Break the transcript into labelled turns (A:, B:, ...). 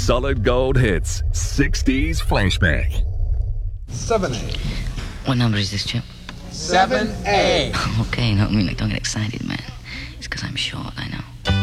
A: Solid Gold Hits 60s Flashback.
B: 7A.
C: What number is this, Chip?
B: 7A.
C: Okay, no, I mean, like, don't get excited, man. It's because I'm short, I know.